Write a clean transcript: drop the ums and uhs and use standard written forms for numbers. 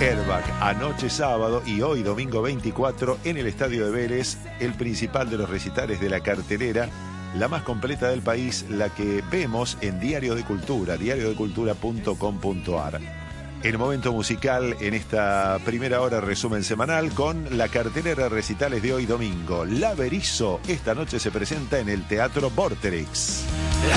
Airbag anoche sábado y hoy domingo 24 en el Estadio de Vélez, el principal de los recitales de la cartelera, la más completa del país, la que vemos en Diario de Cultura, diariodecultura.com.ar. El momento musical en esta primera hora, resumen semanal con la cartelera de recitales de hoy domingo. La Berizo esta noche se presenta en el Teatro Vorterix. La